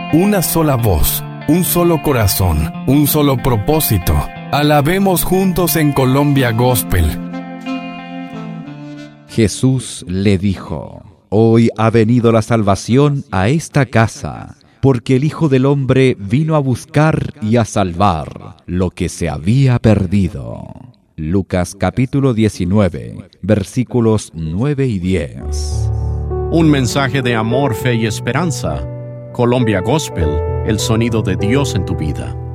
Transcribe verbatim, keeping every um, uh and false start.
una sola voz, un solo corazón, un solo propósito. Alabemos juntos en Colombia Gospel. Jesús le dijo: Hoy ha venido la salvación a esta casa, porque el Hijo del Hombre vino a buscar y a salvar lo que se había perdido. Lucas capítulo diecinueve, versículos nueve y diez. Un mensaje de amor, fe y esperanza. Colombia Gospel, el sonido de Dios en tu vida.